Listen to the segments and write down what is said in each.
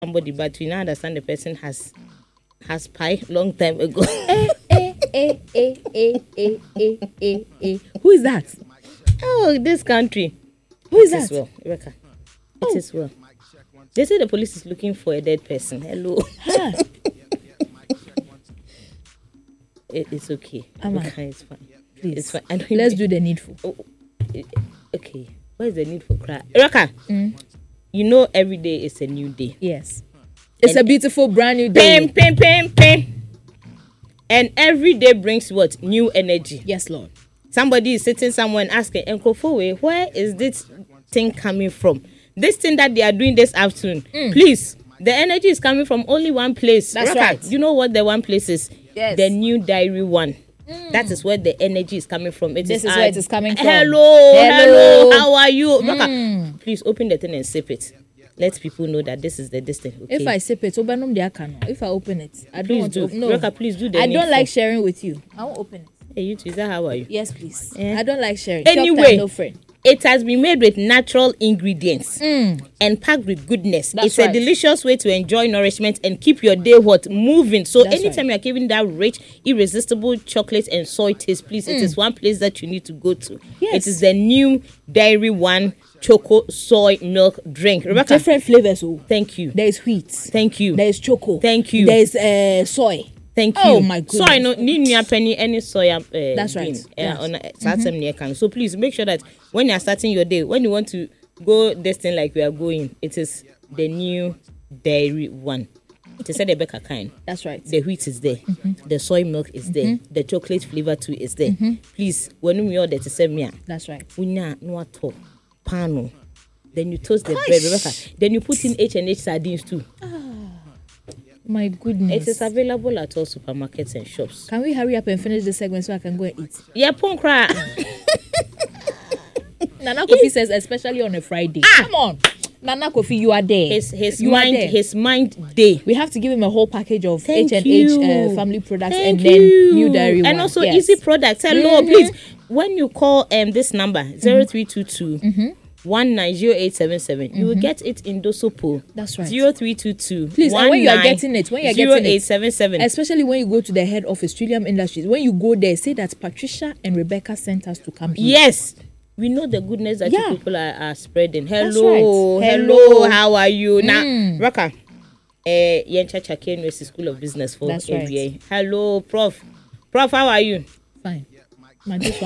somebody, but we now understand the person has pie long time ago. Who is that? Oh, this country. Who is It that? is well, Rebecca. It is well. They say the police is looking for a dead person. Hello. Huh. It's okay. Amma, Rebecca, it's fine. Please, It's fine. let's do the needful. Okay. What is the need for cry? Rebecca, you know every day is a new day. Yes. It's a beautiful brand new day. Pim. And every day brings what? New energy. Yes, Lord. Somebody is sitting somewhere and asking, Nkofowe, where is this thing coming from? This thing that they are doing this afternoon. Please, the energy is coming from only one place. That's Rebecca, right. You know what the one place is? Yes. The New Diary One. That is where the energy is coming from. This is where it is coming from. Hello. How are you? Rebecca, please open the thing and sip it. Let people know that this is the distance. Okay? If I sip it, if I open it, I don't Please want do. to. No, Rebecca, please do the I don't needful. like sharing with you. I won't open it. Hey, you two, how are you? Yes, please. Eh. I don't like sharing. Anyway, Talk time, no friend. it has been made with natural ingredients and packed with goodness. That's It's right. a delicious way to enjoy nourishment and keep your day moving. So That's anytime you're giving that rich, irresistible chocolate and soy taste, please, it is one place that you need to go to. Yes. It is the New Dairy One Choco Soy Milk Drink. Rebecca, Different flavors. Oh. thank you. There is wheat. Thank you. There is choco. Thank you. There is soy. Thank you. Oh, my goodness. Soy no need penny any soya. That's right. bean, Yes. on startem near can. So please make sure that when you are starting your day, when you want to go this thing like we are going, it is the New Dairy One. It is the Becca kind. That's right. The wheat is there. The soy milk is there. The chocolate flavor too is there. Please, when you order to send me, That's right. unya no ato pano. Then you toast the bread, Rebecca. Then you put in H&H sardines too. My goodness. It is available at all supermarkets and shops. Can we hurry up and finish this segment so I can go and eat? Yeah, pon cry. Nana Kofi says, especially on a Friday. Come on. Nana Kofi, you are there. His mind day. We have to give him a whole package of Thank H&H you. Family products Thank and then you. New Dairy and One. also Yes. easy products. Hello, please. When you call this number 0322 190877, you will get it in Dosopo. That's right. 0322. Please, and when you are getting it, 0877. especially when you go to the head office, Trillium Industries, when you go there, say that Patricia and Rebecca sent us to come here. Yes. We know the goodness that you people are spreading. Hello, right. hello, how are you? Now, Raka, Yenchacha KNUST School of Business for That's right. MBA. Hello, Prof. Prof, how are you? Fine. This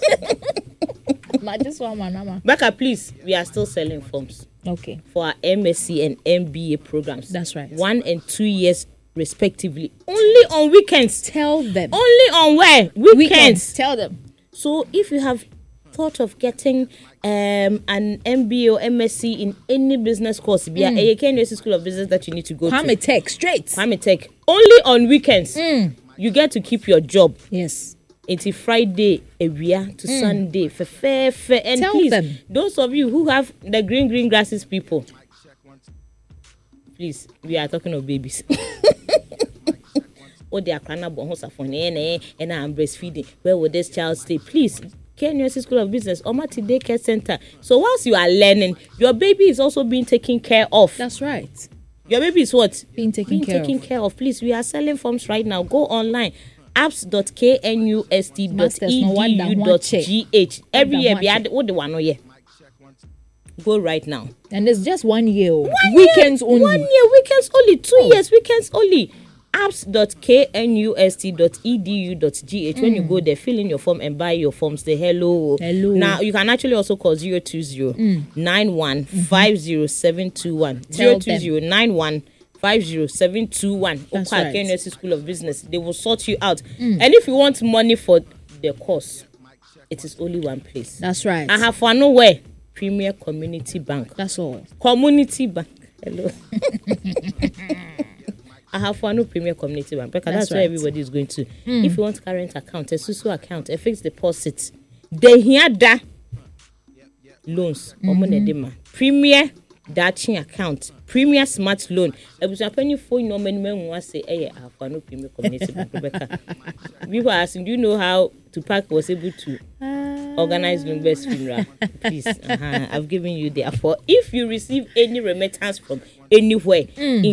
one, man. Raka, please, we are still selling forms Okay. for our MSc and MBA programs. That's right. 1 and 2 years respectively. Only on weekends. Tell them. Only on where? Weekends. Tell them. So if you have thought of getting an MBA or MSc in any business course, be a KNUST School of Business that you need to go Kwame to. Tech, straight. Kwame Tech. Only on weekends. You get to keep your job. Yes. Until Friday area to Sunday. Fair. And Tell please, them. those of you who have the green grasses people, please, we are talking of babies. Oh, they are crying about and I'm breastfeeding. Where will this child stay? Please, KNUST School of Business, Omati Daycare Center. So whilst you are learning, your baby is also being taken care of. That's right. Your baby is what? Being taken care of. Please, we are selling forms right now. Go online. apps.knust.edu.gh. Every year, we add what the one year. Go right now. And it's just 1 year. Weekends only. 1 year, weekends only. 2 years, weekends only. apps.knust.edu.gh. When you go there, fill in your form and buy your forms. The hello. Now you can actually also call 020 91 50721. 020 91 50721. That's right. KNUST School of Business. They will sort you out. And if you want money for the course, it is only one place. That's right. I have for nowhere. Premier Community Bank. That's all. Community Bank. Hello. I have for no Premier Community Bank because that's where everybody is going to. If you want current account, a susu account, a fixed deposit, they hear that loans. Premier Daching account, Premier Smart Loan. I was paying for no many men want say, "Hey, I have for no Premier Community Bank." Rebecca, we were asking, do you know how Tupac was able to organize Lumber's funeral? Please, I've given you therefore. If you receive any remittance from anywhere